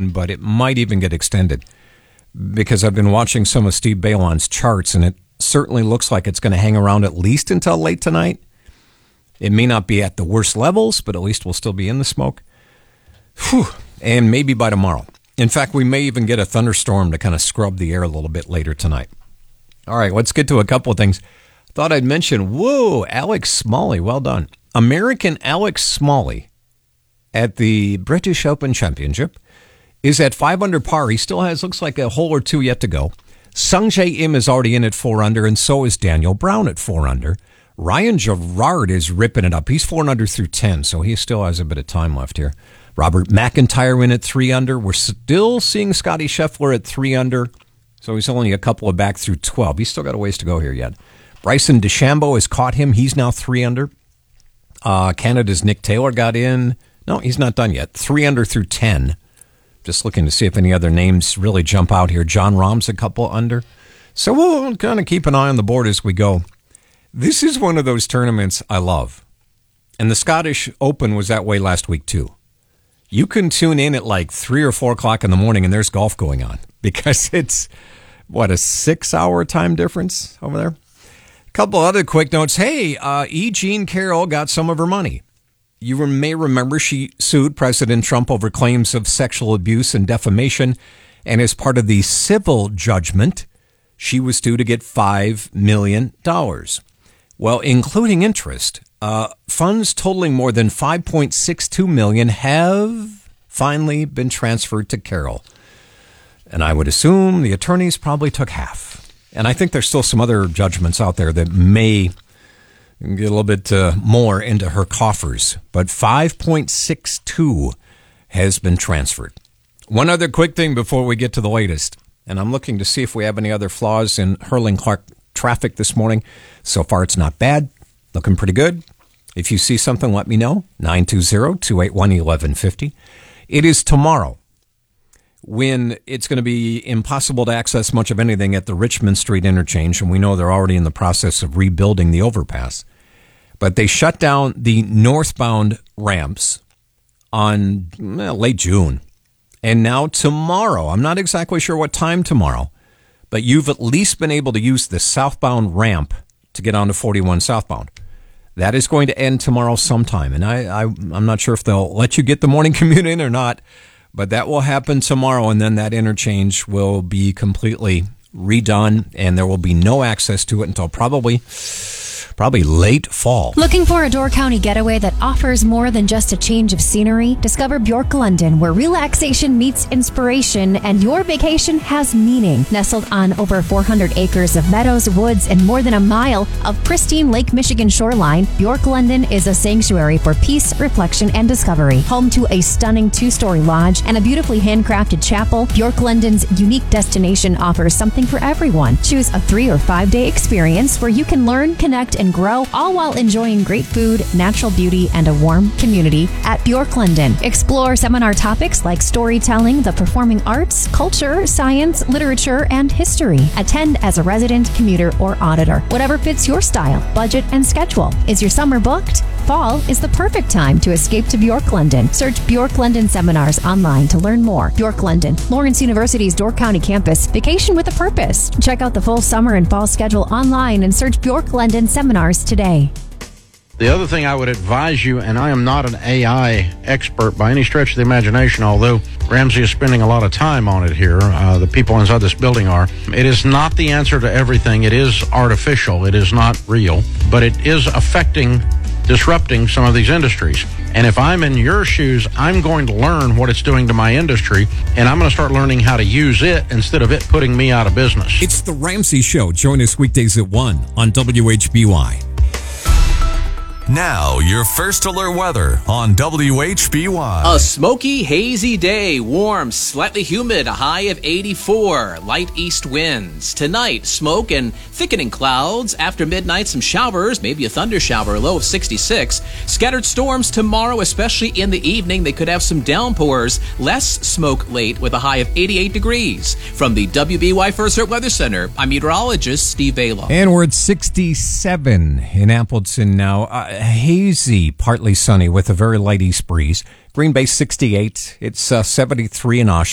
down, but it might even get extended because I've been watching some of Steve Balon's charts, and it certainly looks like it's going to hang around at least until late tonight. It may not be at the worst levels, but at least we'll still be in the smoke. Whew. And maybe by tomorrow. In fact, we may even get a thunderstorm to kind of scrub the air a little bit later tonight. All right, let's get to a couple of things. Thought I'd mention, whoa, Alex Smalley, well done. American Alex Smalley at the British Open Championship is at 5 under par. He still has, looks like a hole or two yet to go. Sung Jae Im is already in at 4 under, and so is Daniel Brown at 4 under. Ryan Gerard is ripping it up. He's 4 under through 10, so he still has a bit of time left here. Robert McIntyre in at 3 under. We're still seeing Scotty Scheffler at 3 under, so he's only a couple of back through 12. He's still got a ways to go here yet. Bryson DeChambeau has caught him. He's now 3 under. Canada's Nick Taylor got in. No, he's not done yet. 3 under through 10. Just looking to see if any other names really jump out here. John Rahm's a couple under. So we'll kind of keep an eye on the board as we go. This is one of those tournaments I love. And the Scottish Open was that way last week, too. You can tune in at like 3 or 4 o'clock in the morning and there's golf going on because it's, what, a 6-hour time difference over there? A couple other quick notes. Hey, E. Jean Carroll got some of her money. You may remember she sued President Trump over claims of sexual abuse and defamation. And as part of the civil judgment, she was due to get $5 million. Well, including interest, funds totaling more than $5.62 million have finally been transferred to Carroll. And I would assume the attorneys probably took half. And I think there's still some other judgments out there that may get a little bit more into her coffers. But 5.62 has been transferred. One other quick thing before we get to the latest. And I'm looking to see if we have any other flaws in Hurling Clark traffic this morning. So far, it's not bad. Looking pretty good. If you see something, let me know. 920-281-1150. It is tomorrow when it's going to be impossible to access much of anything at the Richmond Street interchange, and we know they're already in the process of rebuilding the overpass. But they shut down the northbound ramps on late June. And now tomorrow, I'm not exactly sure what time tomorrow, but you've at least been able to use the southbound ramp to get onto 41 southbound. That is going to end tomorrow sometime, and I'm not sure if they'll let you get the morning commute in or not, but that will happen tomorrow, and then that interchange will be completely redone, and there will be no access to it until probably late fall. Looking for a Door County getaway that offers more than just a change of scenery? Discover Bjork London, where relaxation meets inspiration and your vacation has meaning. Nestled on over 400 acres of meadows, woods, and more than a mile of pristine Lake Michigan shoreline, Bjork London is a sanctuary for peace, reflection, and discovery. Home to a stunning 2-story lodge and a beautifully handcrafted chapel, Bjork London's unique destination offers something for everyone. Choose a 3 or 5 day experience where you can learn, connect, and grow, all while enjoying great food, natural beauty, and a warm community at Bjork London. Explore seminar topics like storytelling, the performing arts, culture, science, literature, and history. Attend as a resident, commuter, or auditor. Whatever fits your style, budget, and schedule. Is your summer booked? Fall is the perfect time to escape to Bjork London. Search Bjork London Seminars online to learn more. Bjork London, Lawrence University's Door County campus. Vacation with a purpose. Check out the full summer and fall schedule online and search Bjork London Seminars today. The other thing I would advise you, and I am not an AI expert by any stretch of the imagination, although Ramsey is spending a lot of time on it here, the people inside this building are, it is not the answer to everything. It is artificial. It is not real, but it is disrupting some of these industries. And if I'm in your shoes, I'm going to learn what it's doing to my industry, and I'm going to start learning how to use it instead of it putting me out of business. It's The Ramsey Show. Join us weekdays at 1 on WHBY. Now, your first alert weather on WHBY. A smoky, hazy day, warm, slightly humid, a high of 84, light east winds. Tonight, smoke and thickening clouds. After midnight, some showers, maybe a thunder shower, a low of 66. Scattered storms tomorrow, especially in the evening. They could have some downpours. Less smoke late with a high of 88 degrees. From the WBY First Alert Weather Center, I'm meteorologist Steve Balon. And we're at 67 in Appleton now. Hazy, partly sunny with a very light east breeze. Green Bay 68. It's 73 in Oshawa.